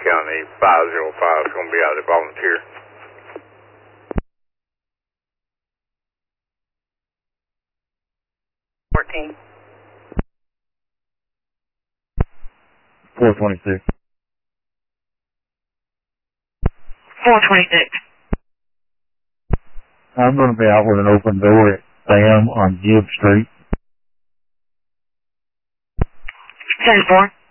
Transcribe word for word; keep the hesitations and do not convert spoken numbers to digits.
County five oh five is going to be out of volunteer. fourteen. four twenty-six. four twenty-six. I'm going to be out with an open door at Sam on Gibb Street. ten four.